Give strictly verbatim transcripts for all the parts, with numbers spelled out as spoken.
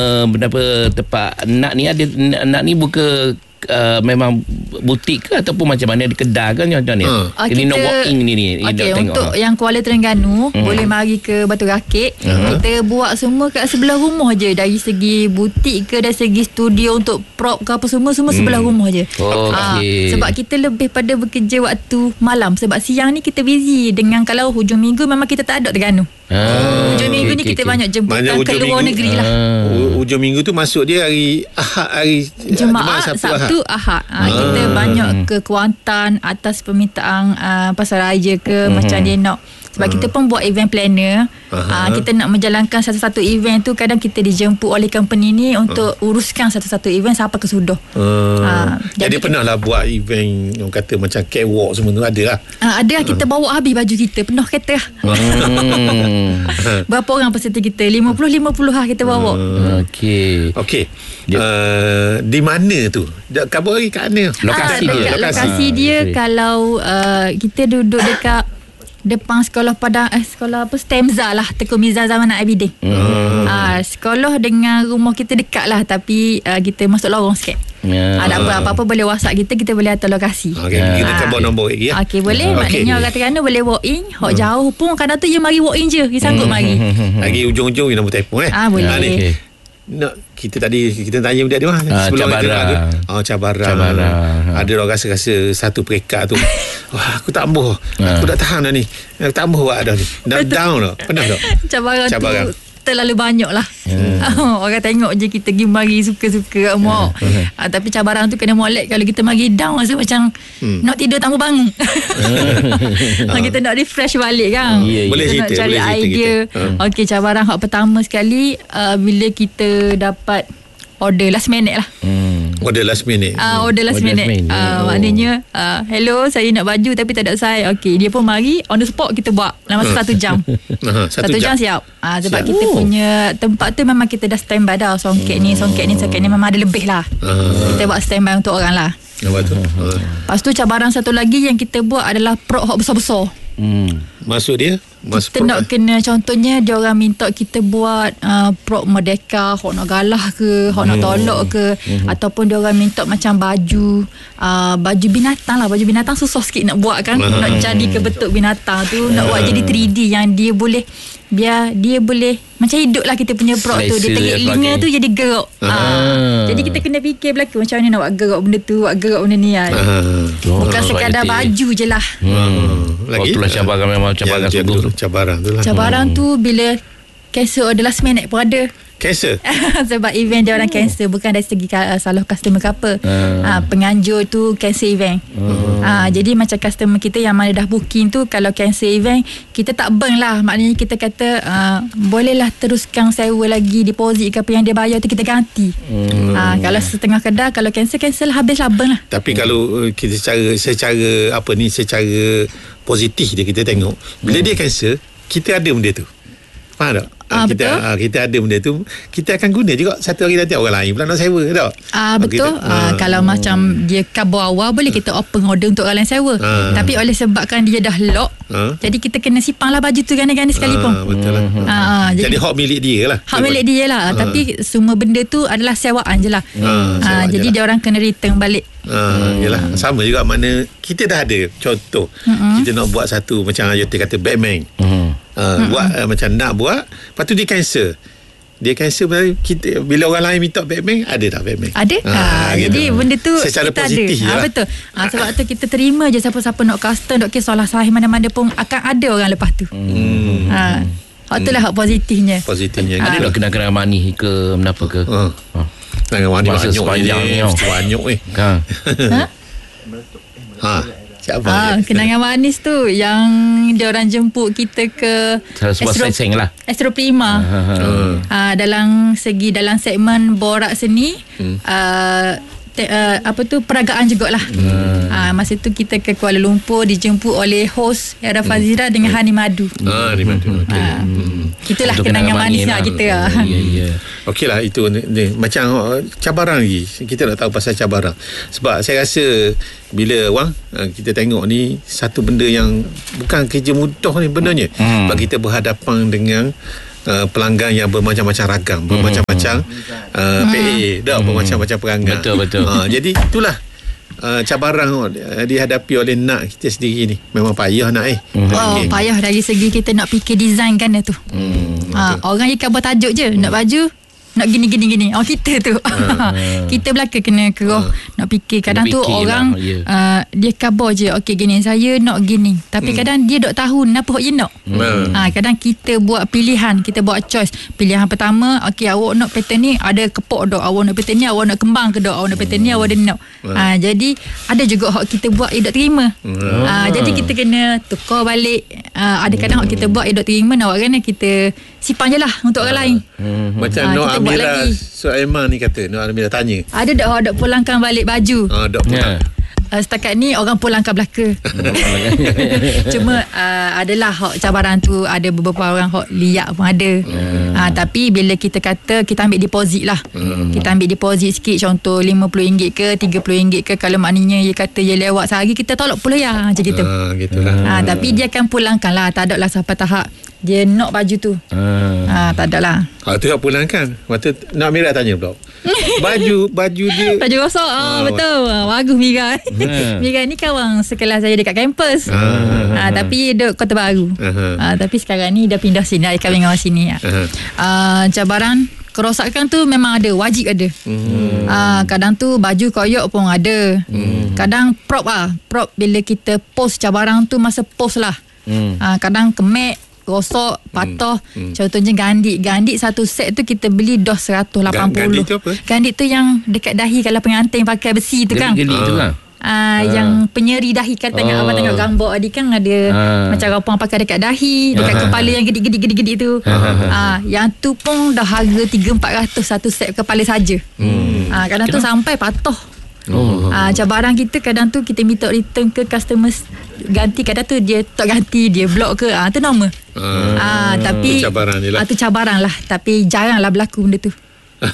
uh, Berapa tempat nak ni ada nak ni buka Uh, memang butik ke ataupun macam mana di kedai ke macam ni? Uh. Uh, ini no walk-in ni ni. Okey, untuk yang Kuala Terengganu hmm. boleh mari ke Batu Rakit. Uh-huh. Kita buat semua kat sebelah rumah je. Dari segi butik ke, dari segi studio untuk prop ke apa semua semua hmm. sebelah rumah je. Oh, uh, okay. Sebab kita lebih pada bekerja waktu malam. Sebab siang ni kita busy dengan kalau hujung minggu memang kita tak ada Terengganu. Ah, hujung minggu okay, ni kita okay. banyak jemputan ke luar minggu, negeri lah. Ah. Hujung minggu tu masuk dia hari Ahad, hari Jumaat, Sabtu, Sabtu Ahad. Ah, ah. Kita banyak ke Kuantan atas permintaan uh, pasar raya ke mm-hmm. macam dia nak. Sebab uh-huh. kita pun buat event planner. Uh-huh. Uh, kita nak menjalankan satu-satu event tu, kadang kita dijemput oleh company ni untuk uh-huh. uruskan satu-satu event sampai ke sudah. Uh, uh, jadi, jadi pernah lah buat event yang kata macam catwalk semua tu ada lah. Uh, ada lah, kita uh. bawa habis baju kita, penuh kereta lah. Uh. Berapa orang peserta kita? lima puluh lima puluh lah kita bawa. Uh. Okey. Okey. Yep. Uh, di mana tu? Kabur lagi kat mana? Lokasi uh, dia. Lokasi, lokasi dia okay. Kalau uh, kita duduk dekat depan sekolah Padang eh, sekolah apa Stemza lah, Tengku Mirzah Zaman Abidin. Hmm. Uh, sekolah dengan rumah kita dekat lah, tapi uh, kita masuk lorong sikit. Yeah. Ada apa apa boleh WhatsApp kita, kita boleh hantar lokasi. Okey, yeah. Kita buat nombor lagi ya. Okey, boleh. Yeah. Maknanya okay. orang Terengganu boleh walk in, hok hmm. jauh pun kadang tu dia mari walk in je, dia sanggup hmm. mari. Lagi ujung-ujung ni nombor telefon eh. Ah, boleh. Ha, ni. Nak kita tadi kita tanya dia dia ah, sebelum cabaran. kita tu oh cabaran, cabaran. Ha. Ada orang rasa-rasa satu peringkat tu wah aku tak ambuh ha. aku tak tahan dah ni aku tak ambuh buat dah ni dah down dah pernah tak cabaran, cabaran tu terlalu banyak lah. Hmm. Orang tengok je kita pergi mari suka-suka mau. Hmm. Uh, tapi cabaran tu kena molek. Kalau kita mari down rasa macam hmm. nak tidur tak mau bangun. Kita nak refresh balik kan. Yeah, yeah. Boleh kita cerita, nak cari boleh idea. Hmm. Okey, cabaran hak pertama sekali uh, bila kita dapat order last minute lah. Hmm. Order last minute. Ah, uh, order last order minute. Last minute. Uh, oh. Maknanya, uh, hello, saya nak baju tapi tak ada size. Okey, dia pun mari on the spot kita buat dalam masa satu jam. Aha, satu, satu jam, jam siap. Ah, uh, sebab siap. Kita oh. punya tempat tu memang kita dah standby dah. Songket oh. ni, songket ni, songket ni memang ada lebih lah. Uh. Kita buat standby untuk orang lah. Betul. Uh. Lepas tu cabaran satu lagi yang kita buat adalah prop hot besar-besar. Hmm. Maksud dia? Mas kita nak kena, contohnya dia orang minta kita buat uh, prop Merdeka, hok nak galah ke, hok nak tolak ke, hmm. ataupun dia orang minta macam baju uh, baju binatang lah. Baju binatang susah sikit nak buat kan. Hmm. Nak jadi ke bentuk binatang tu, nak buat jadi three D yang dia boleh, biar dia boleh macam hidup lah kita punya prop tu. Dia telinga tu jadi gerak. Ah. Jadi kita kena fikir belakang macam mana nak buat gerak benda tu, buat gerak benda ni kan. Ah. Bukan sekadar baju je lah. Hmm. Lagi itulah cabaran, memang cabaran ya, sungguh tu. Cabaran tu lah. Cabaran hmm. tu bila cancel order last minute pun ada. Cancel? Sebab event dia orang oh. cancel, bukan dari segi uh, salah customer ke apa. Hmm. Uh, penganjur tu cancel event. Hmm. Uh, jadi macam customer kita yang mana dah booking tu, kalau cancel event, kita tak burn lah. Maknanya kita kata uh, bolehlah teruskan sewa lagi, deposit ke apa yang dia bayar tu kita ganti. Hmm. Uh, kalau setengah kedai, kalau cancel, cancel habis lah, burn lah. Tapi hmm. kalau kita secara, secara apa ni, secara positif dia kita tengok, bila hmm. dia cancel, kita ada benda tu. Faham tak? Ah, kita ah, kita ada benda tu, kita akan guna juga satu hari nanti orang lain pula nak sewa tak? Ah, betul. Kita, ah, ah, kalau macam dia kabur awal, boleh kita open order untuk orang lain sewa. Ah, Tapi oleh sebabkan dia dah lock, ah, jadi kita kena simpan lah baju tu ganda-ganda sekalipun. Ah, betul lah. Ah, ah, jadi, jadi hak milik dia lah. Hak milik dia lah. Ah. Tapi semua benda tu adalah sewaan je lah. Ah, ah, jadi je dia lah. Orang kena return balik. Ah, yalah. Sama juga mana kita dah ada contoh. Mm-hmm. Kita nak buat satu macam Ayuti kata Batman. Mm-hmm. Uh, mm-hmm. buat uh, macam nak buat, lepas tu dia cancel. Dia cancel kita, bila orang lain minta Batman, ada tak Batman? Ada. Ha, ha, gitu. Jadi benda tu secara kita positif ada. Ha, betul. Ha, sebab tu kita terima je siapa-siapa nak custom, nak kisah salah mana-mana pun akan ada orang lepas tu. Hmm. Ha. Hak tu lah hak positifnya. Positifnya. Ha. Ada tak kenangan manis ke kenapa ke? Ha. Ha. Kenangan manis banyak ni. Banyak ni. Ha. Ha. Ha. Ah, kenangan manis tu yang dia orang jemput kita ke Astro, lah. Astro Prima. Uh, uh, dalam segi dalam segmen borak seni, hmm. uh, te, uh, apa tu peragaan jugalah. Hmm. Uh, masa tu kita ke Kuala Lumpur dijemput oleh host Yara Fazira hmm. dengan Hani Madu. Ah, Hani Madu. Okay. Uh, hmm. Itulah kenangan, kenangan manis lah kita. Ya, ya. Okeylah itu ni, ni. Macam cabaran lagi. Kita nak tahu pasal cabaran. Sebab saya rasa bila Wang kita tengok ni satu benda yang bukan kerja mudah ni benarnya. Hmm. Sebab kita berhadapan dengan uh, pelanggan yang bermacam-macam ragam, bermacam-macam uh, P A, dah bermacam-macam pelanggan. Betul betul. Uh, jadi itulah Uh, cabaran uh, dihadapi oleh nak kita sendiri ni. Memang payah nak eh. Mm. Oh, okay. Payah dari segi kita nak fikir design kan tu. Mm, ha, orang ikan buat tajuk je, mm. nak baju nak gini gini gini. Oh kita tu. Uh, kita belaka kena keroh uh, nak fikir. Kadang tu orang lah, yeah. uh, dia khabar je okey gini saya nak gini. Tapi mm. kadang dia dok tahu kenapa hok je nak. Mm. Ha, kadang kita buat pilihan, kita buat choice. Pilihan pertama okey awak nak pattern ni ada kepok dok, awak nak pattern ni, awak nak kembang ke dok, awak nak pattern ni, awak ada nak. Mm. Ha, jadi ada juga hok kita buat dia dok terima. Mm. Ha, jadi kita kena tukar balik. Ha, ada kadang hok kita buat dia dok terima, nak kan kita simpan je lah untuk orang lain. Mm. Macam ha, Noor Amira Suaiman ni kata, Noor Amira tanya. Ada dok dok pulangkan balik baju. Ah, dok pulang. Yeah. Uh, setakat ni orang pulangkan belaka. Cuma uh, adalah hak cabaran tu, ada beberapa orang hak liak pun ada. Hmm. Uh, tapi bila kita kata kita ambil deposit lah. Hmm. Kita ambil deposit sikit, contoh lima puluh ringgit ke tiga puluh ringgit ke, kalau maknanya dia kata dia lewat sehari, kita tolak puluh ya macam gitu. Ah, gitulah. Uh, tapi dia akan pulangkan lah, tak ada lah sampai tahap dia nak baju tu. Hmm. Uh, tak ada lah. Ah, tu nak pulangkan. Waktu Noor Amira tanya pula. Baju baju dia baju rosak. Ah, betul. Ah, bagus Mira. Mira ni kawan sekelas saya dekat kampus. Ah, ah, tapi duduk Kota Baru. Ah, tapi sekarang ni dah pindah sini, dah kahwin dengan sini. Ah, cabaran kerosakan tu memang ada, wajib ada. Hmm. Ah, kadang tu baju koyok pun ada. Hmm. Kadang prop ah, prop bila kita post cabaran tu masa post lah. Hmm. Ah, kadang kemek rosak, patah. Hmm. Hmm. Contohnya gandik. Gandik satu set tu kita beli dos seratus lapan puluh. Gandik tu apa? Gandik tu yang dekat dahi kalau pengantin pakai besi tu kan. Gandik tu lah. Uh, ah. Yang penyeri dahi kan, tengok oh. abang tengok gambar adik kan ada ah. macam rapang pakai dekat dahi, dekat ah. kepala yang gedik-gedik-gedik tu. Ah. Uh, yang tu pun dah harga tiga empat ratus satu set kepala saja. Hmm. Uh, kadang Kenapa? tu sampai patah. Oh. Uh, cabaran kita kadang tu kita minta return ke customers, ganti kadang tu dia tak ganti, dia block ke, ah uh, tu normal. Uh, uh, tapi tu cabaran je lah. Uh, tu cabaran lah, tapi jaranglah berlaku benda tu.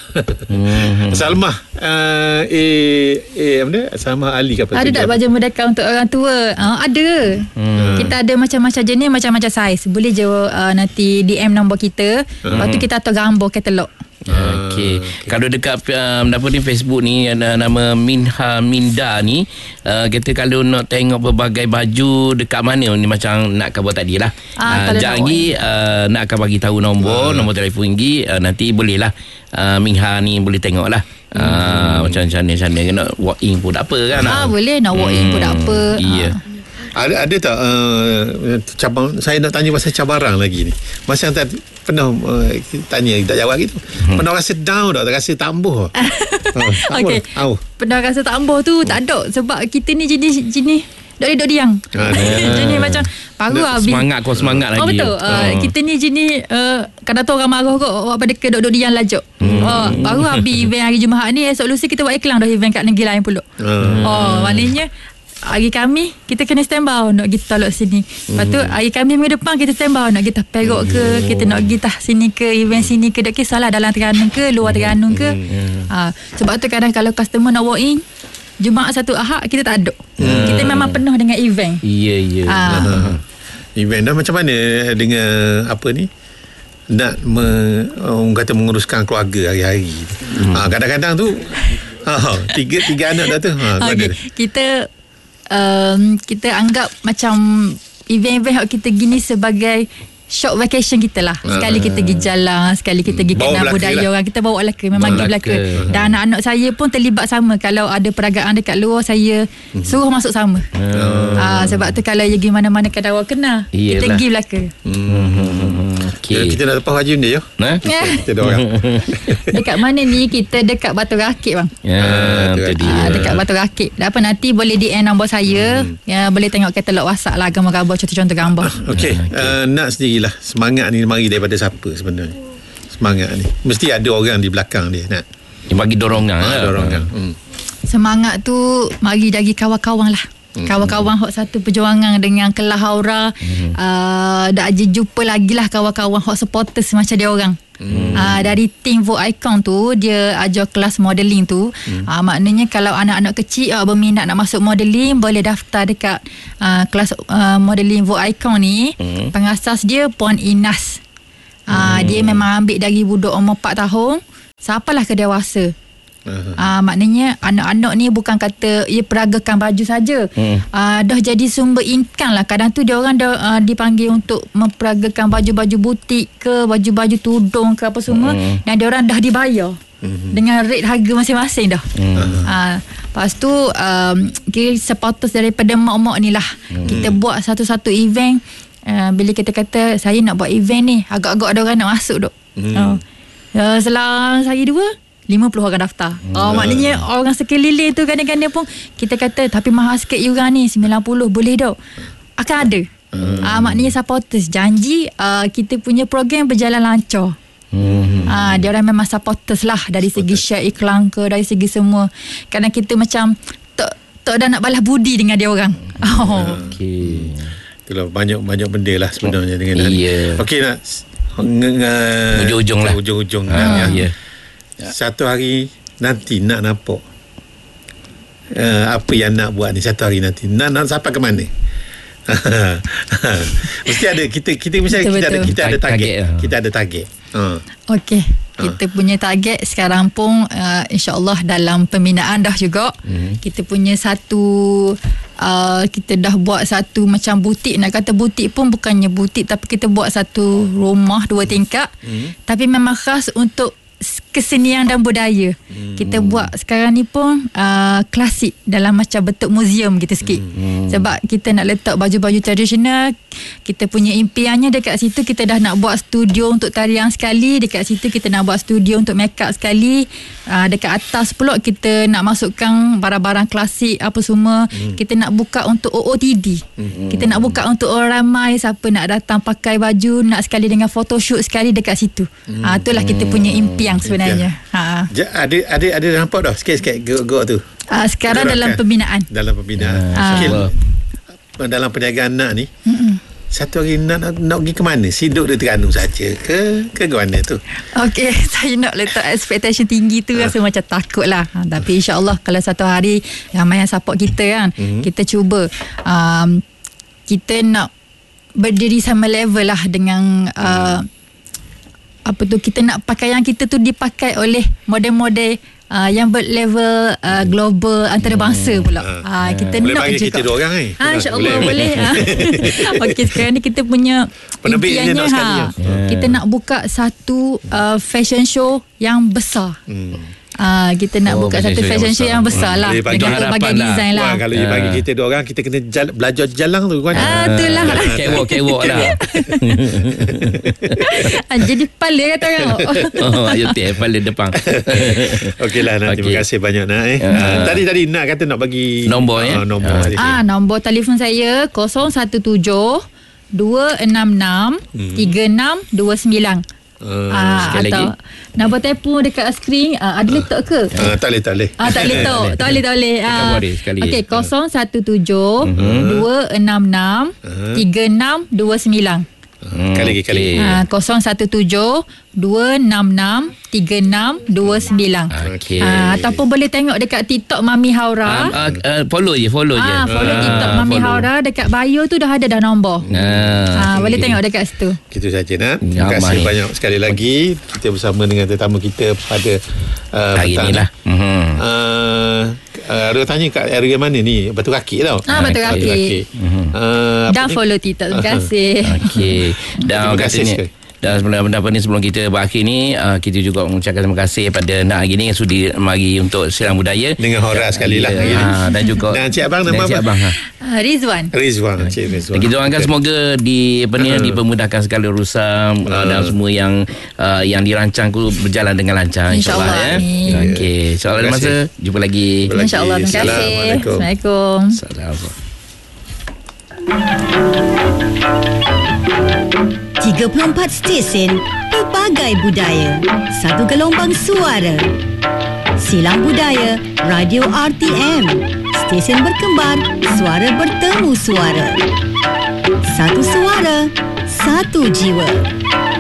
Salmah uh, eh eh apa dia? Salmah Ali ke apa? Ada tak baju merdeka untuk orang tua? Uh, ada. Hmm. Kita ada macam-macam jenis, macam-macam saiz. Boleh je uh, nanti D M nombor kita. Hmm. Lepas tu kita atur gambar katalog. Okey. Okay. Kalau dekat um, apa ni Facebook ni ada nama Minha Minda ni, uh, kita kalau nak tengok berbagai baju dekat mana ni, macam nak khabar tadi lah. Ah, uh, jap lagi uh, nak akan bagi tahu nombor, hmm. nombor telefon tinggi, uh, nanti boleh lah uh, Minha ni boleh tengok lah. Uh, hmm. Macam-macam ni sana nak walk in pun tak apa kan. Ah, boleh nak walk in hmm. pun tak apa. Iya. Ah. Ada ada tak uh, cabang, saya nak tanya pasal cabaran lagi ni. Masa yang tadi pernah uh, tanya tak jawab gitu. Hmm. Pernah rasa down tak? Rasa tambah. uh, Okey. Pernah rasa tambah tu tak ada, sebab kita ni jenis jenis dok dok diam. Jenis macam baru habis semangat kau semangat lagi. Oh betul. Uh, oh. Kita ni jenis uh, kadang tu orang marah kau awak pada ke dok dok diam lajak. Hmm. Oh, baru habis event hari Jumaat ni, esok lusa kita buat iklan dah event kat negeri lain pula. Hmm. Oh, maknanya hari kami kita kena stand by nak kita tolak sini. Lepas tu hari kami minggu depan kita stand by nak kita perok ke, kita nak kita sini ke, event sini ke, tak kisahlah dalam Terengganu ke luar Terengganu ke. Ha, sebab tu kadang kalau customer nak walk in Jumaat satu Ahad kita tak ada. Hmm. Kita memang penuh dengan event. Ya ya. Ha. Event dah macam mana dengan apa ni? Nak me, orang kata menguruskan keluarga hari-hari. Hmm. Ha, kadang-kadang tu ha, tiga tiga anak dah tu. Ha, okay. Kita Um, kita anggap macam event-event kita gini sebagai short vacation kita lah. Sekali kita pergi jalan, sekali kita pergi kenal budaya lah. Orang kita bawa Melaka, memang pergi Melaka. Dan anak-anak saya pun terlibat sama. Kalau ada peragaan dekat luar, saya hmm. suruh masuk sama. hmm. uh, Sebab tu kalau pergi mana-mana kadang orang kenal, Iyalah. kita pergi Melaka. hmm. Okay. Kita nak lepas haji ni yo. Nah. Kita ada orang. Dekat mana ni? Kita dekat Batu Rakit bang. Ya, ah, ah, dekat Batu Rakit. Tak apa, nanti boleh D M nombor saya. Hmm. Ya, boleh tengok katalog WhatsApp lah, gambar-gambar, contoh-contoh gambar. Okey. Okay. Uh, nak sendirilah semangat ni mari daripada siapa sebenarnya? Semangat ni mesti ada orang di belakang dia, nak. Yang bagi dorongan. Ha, lah. Dorongan. Hmm. Semangat tu mari dari kawan-kawan lah. Kawan-kawan hok satu perjuangan dengan kelah aura. hmm. uh, Dah je jumpa lagi lah kawan-kawan hok supporters macam dia orang. hmm. uh, Dari team Vote Icon tu, dia ajar kelas modeling tu. hmm. uh, Maknanya kalau anak-anak kecil uh, berminat nak masuk modeling, boleh daftar dekat uh, kelas uh, modeling Vote Icon ni. hmm. Pengasas dia Puan Inas. Uh, dia memang ambil dari budak umur empat tahun sampailah ke dewasa. Uh-huh. Uh, maknanya anak-anak ni bukan kata ia peragakan baju saja. Hmm. Uh, dah jadi sumber income lah. Kadang tu dia orang dah uh, dipanggil untuk memperagakan baju-baju butik ke, baju-baju tudung ke apa semua. Hmm. Dan dia orang dah dibayar. Hmm. Dengan rate harga masing-masing dah. Hmm. Uh, lepas tu um, kira sepatutnya daripada mak-mak ni lah. Hmm. Kita buat satu-satu event. Uh, bila kita kata saya nak buat event ni, agak-agak ada orang nak masuk duk. Hmm. Uh, uh, selang sehari dua lima puluh orang daftar. Hmm. Oh, maknanya orang sekeliling tu kadang-kadang pun kita kata tapi mahal sikit yuran ni sembilan puluh boleh dok. Akan ada. Hmm. Uh, maknanya supporters janji uh, kita punya program berjalan lancar. Hmm. Uh, dia orang memang supporters lah dari segi share iklan ke, dari segi semua. Kadang kita macam tak tak dah nak balas budi dengan dia orang. Oh. Okey. Itulah banyak-banyak benda lah sebenarnya dengan hari. Yeah. Okey nak ujung-ujung lah. Ujung-ujung ha, kan, ya. Ya. Satu hari nanti nak nampak uh, apa yang nak buat ni satu hari nanti. Nak nak sampai ke mana? Mesti ada kita kita misalnya kita ada kita ada target. target kita ada target. Ha. Okey. Kita punya target sekarang pun uh, insya-Allah dalam pembinaan dah juga. Hmm. Kita punya satu uh, kita dah buat satu macam butik, nak kata butik pun bukannya butik tapi kita buat satu rumah dua tingkat. Hmm. Tapi memang khas untuk kesenian dan budaya. Hmm. Kita buat sekarang ni pun uh, klasik dalam macam bentuk muzium gitu sikit. Hmm. Sebab kita nak letak baju-baju tradisional. Kita punya impiannya dekat situ kita dah nak buat studio untuk tarian sekali, dekat situ kita nak buat studio untuk make up sekali. Uh, dekat atas pula kita nak masukkan barang-barang klasik apa semua. Hmm. Kita nak buka untuk O O T D. Hmm. Kita nak buka untuk orang ramai siapa nak datang pakai baju, nak sekali dengan photoshoot sekali dekat situ. Hmm. Uh, itulah kita punya impian sebenarnya. Ha. Ada ada ada nampak dah sikit-sikit gerak-gerak tu. Uh, sekarang Gerak dalam kan? pembinaan. Dalam pembinaan. Uh, Skill uh. dalam perniagaan nak ni. Mm-mm. Satu hari nak, nak nak pergi ke mana? Siduk di Terengganu saja ke ke mana tu? Okey, saya nak letak expectation tinggi tu rasa uh. macam takut lah. Ha, tapi insya-Allah kalau satu hari ramai yang support kita kan, mm-hmm. kita cuba um, kita nak berdiri sama level lah dengan uh, mm. apa tu, kita nak pakaian kita tu dipakai oleh model-model uh, yang berlevel uh, global antarabangsa pula. Hmm. Uh, kita boleh nak bagi juga. kita dua orang ni. Ha, insya-Allah boleh. Okey, sekarang ni kita punya impiannya ha. Hmm. Kita nak buka satu uh, fashion show yang besar. Hmm. Uh, kita nak oh, buka satu fashion show yang besar lah, hmm. dengan berbagai design lah. Wah, kalau dia uh. bagi kita dua orang, kita kena jala, belajar jalan tu kan. Ah, itulah. Kewok-kewok lah. Jadi kepala kata orang. Oh, ayo teh kepala depan. Okeylah Nak, okay. Terima kasih banyak Nak eh. Uh. Tadi tadi Nak kata nak bagi nombor ya. Uh, nombor uh. Ah, nombor telefon saya kosong satu tujuh dua enam enam tiga enam dua sembilan. Uh, ah, atau lagi nombor telefon dekat skrin uh, ada letak ke? Uh, tak boleh tak boleh. Ah, tak boleh tak. Tak boleh tak boleh. Ah. Okey, kosong satu tujuh dua enam enam tiga enam dua sembilan. Kali lagi kali. Ah, kosong satu tujuh dua enam enam tiga enam dua sembilan. Okey. Ah, ataupun boleh tengok dekat TikTok Mami Haura. Uh, uh, uh, follow je, follow ah, je. Follow ah, TikTok Mami follow. Haura, dekat bio tu dah ada dah nombor. Ah, ah okay. Boleh tengok dekat situ. Itu saja Nak. Terima kasih Amai. banyak sekali lagi kita bersama dengan tetamu kita pada uh, hari petang. inilah. Mhm. Uh, Uh, ada tanya kat area mana ni? Batu Rakit tau. Ah, Batu Rakit. Rakit. Mm-hmm. Uh, Dah follow TikTok. Terima kasih. Okey. Dan terima kasih sekali. Dan sebenarnya ni sebelum kita berakhir ni uh, kita juga mengucapkan terima kasih pada Nak hari ni yang sudi mari untuk siaran budaya dengan Hora sekali lah ya, dan juga dan Cik Abang nama apa? Cik Abang ha. uh, Rizwan. Rizwan Cik Rizwan. Dan kita doakan semoga di apa ni uh-huh. dipermudahkan segala urusan uh. uh, dan semua yang uh, yang dirancang tu berjalan dengan lancar insya-Allah ya. Okey, insya-Allah ada masa jumpa lagi. Insya-Allah. Terima kasih. Assalamualaikum. Assalamualaikum. tiga puluh empat stesen, pelbagai budaya, satu gelombang suara. Silang Budaya, Radio R T M. Stesen berkembar, suara bertemu suara. Satu suara, satu jiwa.